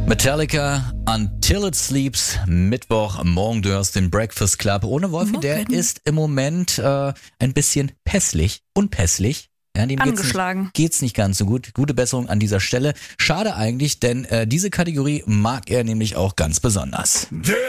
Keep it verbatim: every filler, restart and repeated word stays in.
Metallica, Until It Sleeps, Mittwoch, morgen du hörst den Breakfast Club. Ohne Wolfi, Morgen. der ist im Moment äh, ein bisschen pässlich, unpässlich. Ja, dem geht's Angeschlagen. nicht, geht's nicht ganz so gut. Gute Besserung an dieser Stelle. Schade eigentlich, denn äh, diese Kategorie mag er nämlich auch ganz besonders. Der